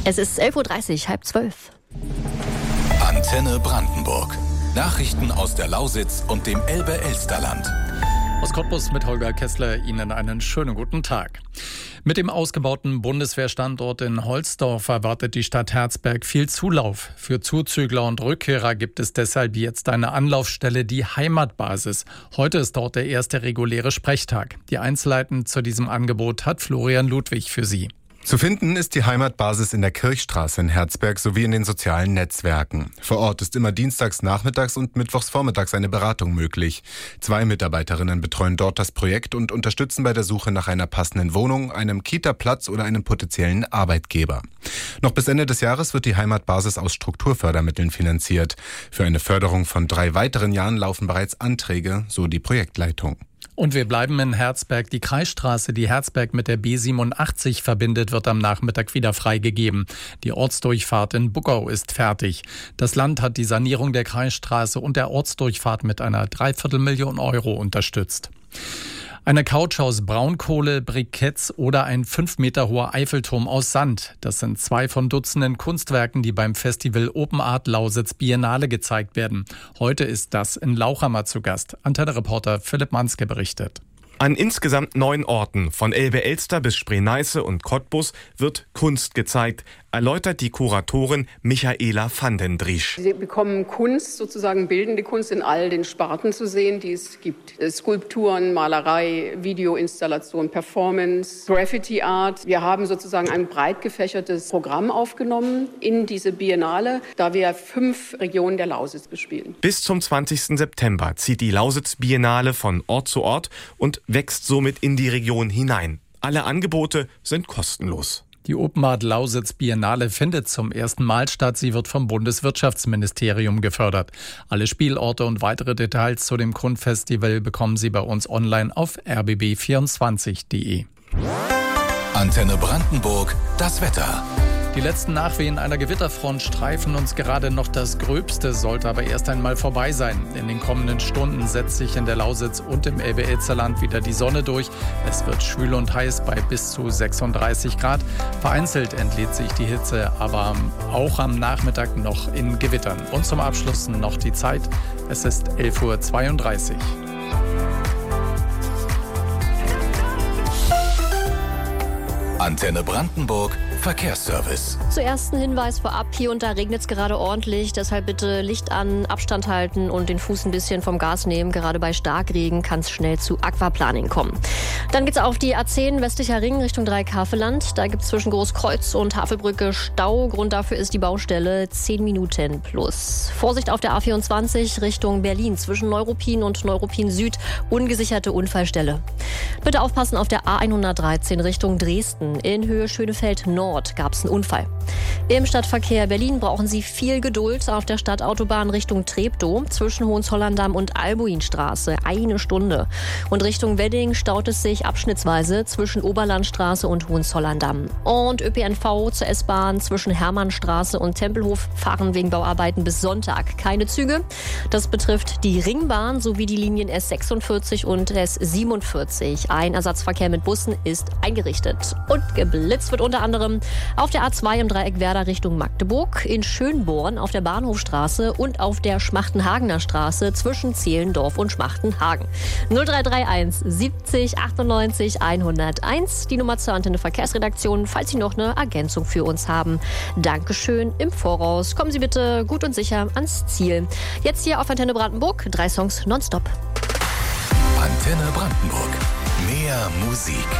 Es ist 11:30 Uhr, 11:30. Antenne Brandenburg. Nachrichten aus der Lausitz und dem Elbe-Elsterland. Aus Cottbus mit Holger Kessler Ihnen einen schönen guten Tag. Mit dem ausgebauten Bundeswehrstandort in Holzdorf erwartet die Stadt Herzberg viel Zulauf. Für Zuzügler und Rückkehrer gibt es deshalb jetzt eine Anlaufstelle, die Heimatbasis. Heute ist dort der erste reguläre Sprechtag. Die Einzelheiten zu diesem Angebot hat Florian Ludwig für Sie. Zu finden ist die Heimatbasis in der Kirchstraße in Herzberg sowie in den sozialen Netzwerken. Vor Ort ist immer dienstags nachmittags und mittwochs vormittags eine Beratung möglich. 2 Mitarbeiterinnen betreuen dort das Projekt und unterstützen bei der Suche nach einer passenden Wohnung, einem Kita-Platz oder einem potenziellen Arbeitgeber. Noch bis Ende des Jahres wird die Heimatbasis aus Strukturfördermitteln finanziert. Für eine Förderung von 3 weiteren Jahren laufen bereits Anträge, so die Projektleitung. Und wir bleiben in Herzberg. Die Kreisstraße, die Herzberg mit der B87 verbindet, wird am Nachmittag wieder freigegeben. Die Ortsdurchfahrt in Buckau ist fertig. Das Land hat die Sanierung der Kreisstraße und der Ortsdurchfahrt mit einer 250.000 € unterstützt. Eine Couch aus Braunkohle, Briketts oder ein 5 Meter hoher Eiffelturm aus Sand. Das sind 2 von Dutzenden Kunstwerken, die beim Festival Open Art Lausitz Biennale gezeigt werden. Heute ist das in Lauchhammer zu Gast. Antenne-Reporter Philipp Manske berichtet. An insgesamt 9 Orten, von Elbe-Elster bis Spree-Neiße und Cottbus, wird Kunst gezeigt, erläutert die Kuratorin Michaela van den Driesch. Sie bekommen Kunst, sozusagen bildende Kunst in all den Sparten zu sehen, die es gibt. Skulpturen, Malerei, Videoinstallation, Performance, Graffiti Art. Wir haben sozusagen ein breit gefächertes Programm aufgenommen in diese Biennale, da wir 5 Regionen der Lausitz bespielen. Bis zum 20. September zieht die Lausitz Biennale von Ort zu Ort und wächst somit in die Region hinein. Alle Angebote sind kostenlos. Die Open Art Lausitz Biennale findet zum ersten Mal statt. Sie wird vom Bundeswirtschaftsministerium gefördert. Alle Spielorte und weitere Details zu dem Kunstfestival bekommen Sie bei uns online auf rbb24.de. Antenne Brandenburg, das Wetter. Die letzten Nachwehen einer Gewitterfront streifen uns gerade noch. Das Gröbste sollte aber erst einmal vorbei sein. In den kommenden Stunden setzt sich in der Lausitz und im Elbe-Elsterland wieder die Sonne durch. Es wird schwül und heiß bei bis zu 36 Grad. Vereinzelt entlädt sich die Hitze, aber auch am Nachmittag noch in Gewittern. Und zum Abschluss noch die Zeit. Es ist 11:32 Uhr. Antenne Brandenburg, Verkehrsservice. Zuerst ein Hinweis vorab, hier und da regnet es gerade ordentlich, deshalb bitte Licht an, Abstand halten und den Fuß ein bisschen vom Gas nehmen. Gerade bei Starkregen kann es schnell zu Aquaplaning kommen. Dann geht's auf die A10 westlicher Ring Richtung Dreieckhaveland. Da gibt es zwischen Großkreuz und Havelbrücke Stau. Grund dafür ist die Baustelle 10 Minuten plus. Vorsicht auf der A24 Richtung Berlin zwischen Neuruppin und Neuruppin Süd. Ungesicherte Unfallstelle. Bitte aufpassen auf der A113 Richtung Dresden. In Höhe Schönefeld Nord gab es einen Unfall. Im Stadtverkehr Berlin brauchen Sie viel Geduld auf der Stadtautobahn Richtung Treptow zwischen Hohenzollern-Damm und Albuinstraße. 1 Stunde. Und Richtung Wedding staut es sich abschnittsweise zwischen Oberlandstraße und Hohenzollern-Damm. Und ÖPNV zur S-Bahn zwischen Hermannstraße und Tempelhof fahren wegen Bauarbeiten bis Sonntag keine Züge. Das betrifft die Ringbahn sowie die Linien S46 und S47. Ein Ersatzverkehr mit Bussen ist eingerichtet. Und geblitzt wird unter anderem auf der A2 im Dreieck Werder Richtung Magdeburg, in Schönborn auf der Bahnhofstraße und auf der Schmachtenhagener Straße zwischen Zehlendorf und Schmachtenhagen. 0331 70 98 101, die Nummer zur Antenne Verkehrsredaktion, falls Sie noch eine Ergänzung für uns haben. Dankeschön im Voraus. Kommen Sie bitte gut und sicher ans Ziel. Jetzt hier auf Antenne Brandenburg, 3 Songs nonstop. Antenne Brandenburg. Mehr Musik.